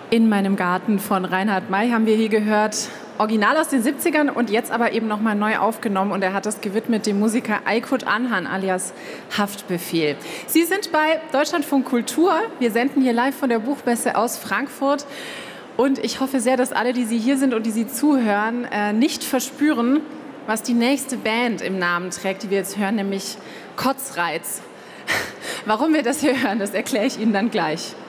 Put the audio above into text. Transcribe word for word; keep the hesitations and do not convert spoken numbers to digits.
In meinem Garten von Reinhard May haben wir hier gehört, original aus den siebzigern und jetzt aber eben nochmal neu aufgenommen. Und er hat das gewidmet dem Musiker Aykut Anhan alias Haftbefehl. Sie sind bei Deutschlandfunk Kultur. Wir senden hier live von der Buchmesse aus Frankfurt. Und ich hoffe sehr, dass alle, die Sie hier sind und die Sie zuhören, äh, nicht verspüren, was die nächste Band im Namen trägt, die wir jetzt hören, nämlich Kotzreiz. Warum wir das hier hören, das erkläre ich Ihnen dann gleich.